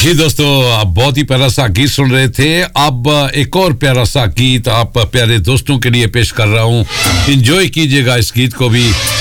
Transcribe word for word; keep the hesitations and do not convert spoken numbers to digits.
जी दोस्तों, आप बहुत ही प्यारा सा गीत सुन रहे थे। अब एक और प्यारा सा गीत आप प्यारे दोस्तों के लिए पेश कर रहा हूँ। एंजॉय कीजिएगा इस गीत को भी।